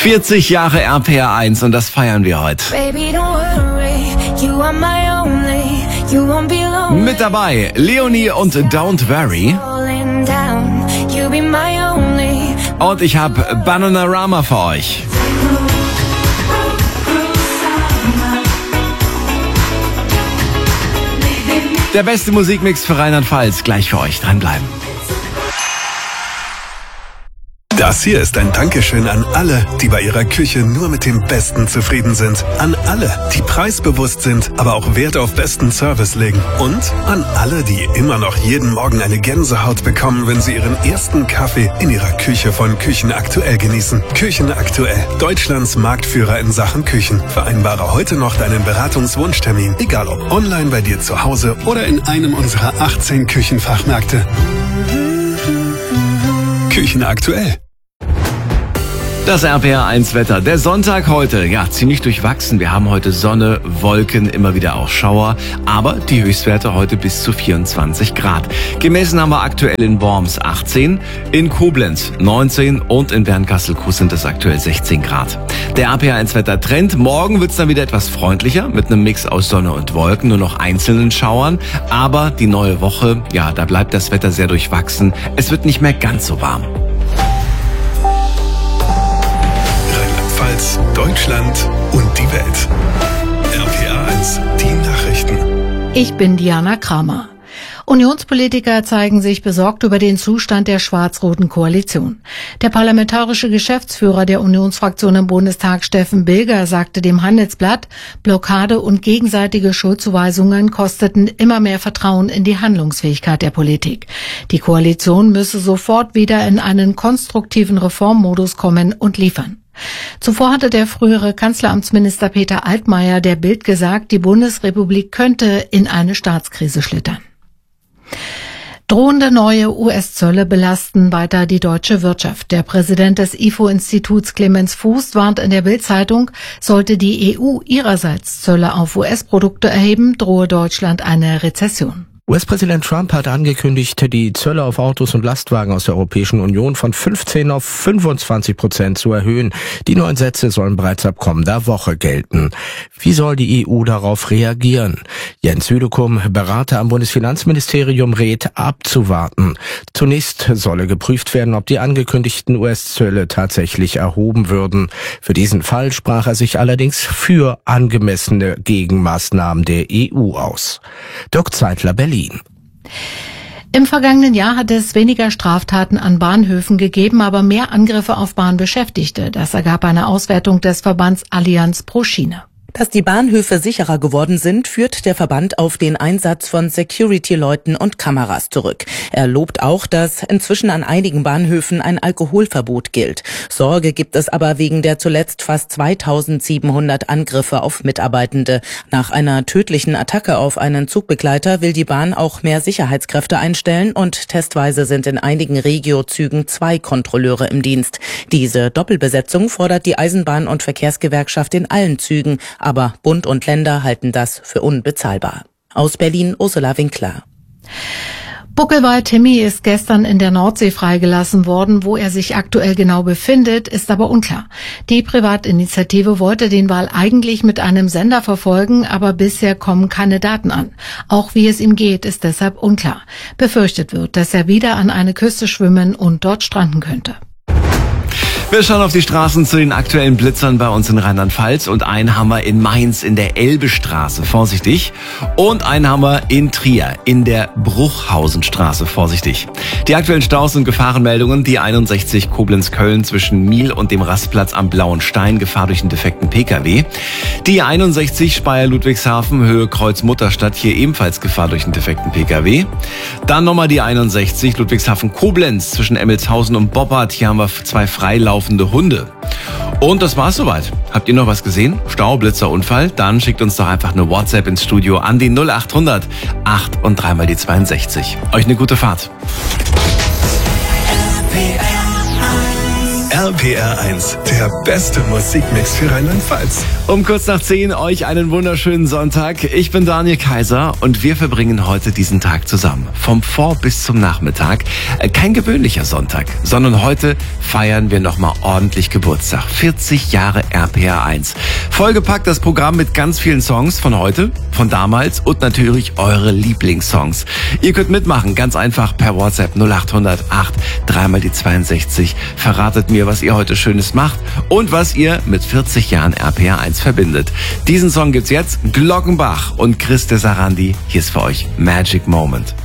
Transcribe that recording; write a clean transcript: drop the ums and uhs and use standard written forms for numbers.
40 Jahre RPR 1 und das feiern wir heute. Baby, don't worry, you are my only, you won't be lonely. Mit dabei Leonie und Don't Worry. Falling down, you be my only. Und ich habe Bananarama für euch. Der beste Musikmix für Rheinland-Pfalz. Gleich für euch. Dranbleiben. Das hier ist ein Dankeschön an alle, die bei ihrer Küche nur mit dem Besten zufrieden sind. An alle, die preisbewusst sind, aber auch Wert auf besten Service legen. Und an alle, die immer noch jeden Morgen eine Gänsehaut bekommen, wenn sie ihren ersten Kaffee in ihrer Küche von Küchen Aktuell genießen. Küchen Aktuell, Deutschlands Marktführer in Sachen Küchen. Vereinbare heute noch deinen Beratungswunschtermin, egal ob online bei dir zu Hause oder in einem unserer 18 Küchenfachmärkte. Küchen Aktuell. Das RPR 1 Wetter. Der Sonntag heute, ja, ziemlich durchwachsen. Wir haben heute Sonne, Wolken, immer wieder auch Schauer, aber die Höchstwerte heute bis zu 24 Grad. Gemessen haben wir aktuell in Worms 18, in Koblenz 19 und in Bernkastel-Kues sind es aktuell 16 Grad. Der RPR 1 Wetter Trend. Morgen wird's dann wieder etwas freundlicher mit einem Mix aus Sonne und Wolken, nur noch einzelnen Schauern. Aber die neue Woche, ja, da bleibt das Wetter sehr durchwachsen. Es wird nicht mehr ganz so warm. Deutschland und die Welt. RPR 1, die Nachrichten. Ich bin Diana Kramer. Unionspolitiker zeigen sich besorgt über den Zustand der schwarz-roten Koalition. Der parlamentarische Geschäftsführer der Unionsfraktion im Bundestag, Steffen Bilger, sagte dem Handelsblatt, Blockade und gegenseitige Schuldzuweisungen kosteten immer mehr Vertrauen in die Handlungsfähigkeit der Politik. Die Koalition müsse sofort wieder in einen konstruktiven Reformmodus kommen und liefern. Zuvor hatte der frühere Kanzleramtsminister Peter Altmaier der Bild gesagt, die Bundesrepublik könnte in eine Staatskrise schlittern. Drohende neue US-Zölle belasten weiter die deutsche Wirtschaft. Der Präsident des IFO-Instituts Clemens Fuß warnt in der Bild-Zeitung, sollte die EU ihrerseits Zölle auf US-Produkte erheben, drohe Deutschland eine Rezession. US-Präsident Trump hat angekündigt, die Zölle auf Autos und Lastwagen aus der Europäischen Union von 15 auf 25% zu erhöhen. Die neuen Sätze sollen bereits ab kommender Woche gelten. Wie soll die EU darauf reagieren? Jens Südekum, Berater am Bundesfinanzministerium, rät, abzuwarten. Zunächst solle geprüft werden, ob die angekündigten US-Zölle tatsächlich erhoben würden. Für diesen Fall sprach er sich allerdings für angemessene Gegenmaßnahmen der EU aus. Dirk Zeitler, Berlin. Im vergangenen Jahr hat es weniger Straftaten an Bahnhöfen gegeben, aber mehr Angriffe auf Bahnbeschäftigte. Das ergab eine Auswertung des Verbands Allianz pro Schiene. Dass die Bahnhöfe sicherer geworden sind, führt der Verband auf den Einsatz von Security-Leuten und Kameras zurück. Er lobt auch, dass inzwischen an einigen Bahnhöfen ein Alkoholverbot gilt. Sorge gibt es aber wegen der zuletzt fast 2700 Angriffe auf Mitarbeitende. Nach einer tödlichen Attacke auf einen Zugbegleiter will die Bahn auch mehr Sicherheitskräfte einstellen und testweise sind in einigen Regio-Zügen 2 Kontrolleure im Dienst. Diese Doppelbesetzung fordert die Eisenbahn- und Verkehrsgewerkschaft in allen Zügen. Aber Bund und Länder halten das für unbezahlbar. Aus Berlin, Ursula Winkler. Buckelwald Timmy ist gestern in der Nordsee freigelassen worden. Wo er sich aktuell genau befindet, ist aber unklar. Die Privatinitiative wollte den Wal eigentlich mit einem Sender verfolgen, aber bisher kommen keine Daten an. Auch wie es ihm geht, ist deshalb unklar. Befürchtet wird, dass er wieder an eine Küste schwimmen und dort stranden könnte. Wir schauen auf die Straßen zu den aktuellen Blitzern bei uns in Rheinland-Pfalz und einen haben wir in Mainz in der Elbestraße, vorsichtig. Und einen haben wir in Trier in der Bruchhausenstraße, vorsichtig. Die aktuellen Staus und Gefahrenmeldungen, die 61 Koblenz-Köln zwischen Miel und dem Rastplatz am Blauen Stein, Gefahr durch einen defekten Pkw. Die 61 Speyer-Ludwigshafen, Höhe Kreuz-Mutterstadt, hier ebenfalls Gefahr durch einen defekten Pkw. Dann nochmal die 61 Ludwigshafen-Koblenz zwischen Emmelshausen und Boppard, hier haben wir 2 freilaufende Hunde. Und das war's soweit. Habt ihr noch was gesehen? Stau, Blitzer, Unfall? Dann schickt uns doch einfach eine WhatsApp ins Studio an die 0800 8 und 3 mal die 62. Euch eine gute Fahrt. RPR 1, der beste Musikmix für Rheinland-Pfalz. Um kurz nach 10 euch einen wunderschönen Sonntag. Ich bin Daniel Kaiser und wir verbringen heute diesen Tag zusammen. Vom Vor- bis zum Nachmittag. Kein gewöhnlicher Sonntag, sondern heute feiern wir nochmal ordentlich Geburtstag. 40 Jahre RPR 1. Vollgepackt das Programm mit ganz vielen Songs von heute, von damals und natürlich eure Lieblingssongs. Ihr könnt mitmachen, ganz einfach per WhatsApp 0800 8 3 die 62. Verratet mir, was ihr heute Schönes macht und was ihr mit 40 Jahren RPR 1 verbindet. Diesen Song gibt's jetzt, Glockenbach und Chris de Sarandi. Hier ist für euch Magic Moment.